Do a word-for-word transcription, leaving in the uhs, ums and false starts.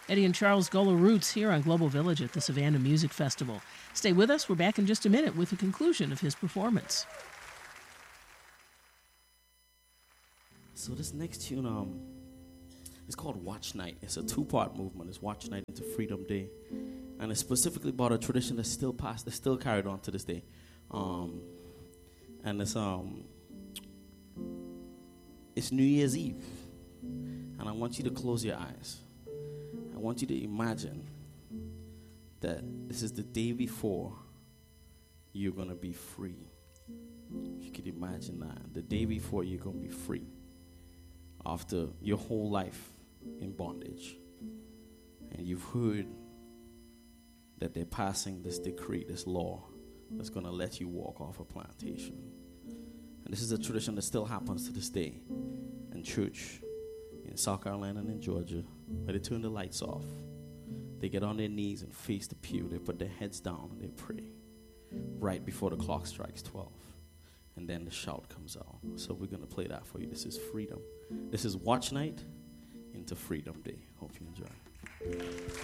Eddie and Charles Gola Roots here on Global Village at the Savannah Music Festival. Stay with us. We're back in just a minute with the conclusion of his performance. So this next tune, um, it's called Watch Night. It's a two-part movement. It's Watch Night into Freedom Day. And it's specifically about a tradition that's still passed, that's still carried on to this day. Um, and it's um, it's New Year's Eve. And I want you to close your eyes. I want you to imagine that this is the day before you're going to be free. If you could imagine that. The day before you're going to be free. After your whole life in bondage. And you've heard that they're passing this decree, this law, that's going to let you walk off a plantation. And this is a tradition that still happens to this day in church in South Carolina and in Georgia, where they turn the lights off. They get on their knees and face the pew. They put their heads down and they pray right before the clock strikes twelve. And then the shout comes out. So we're going to play that for you. This is Freedom. This is Watch Night into Freedom Day. Hope you enjoy.